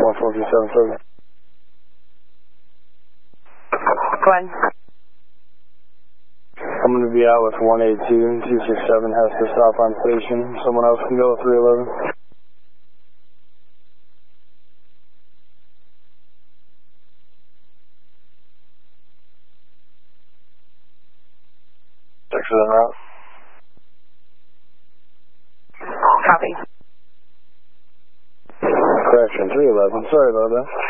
14277. Go ahead. I'm going to be out with 182. 267 has to stop on station. Someone else can go with 311. Texas en route. Copy. Correction, 311. Sorry about that.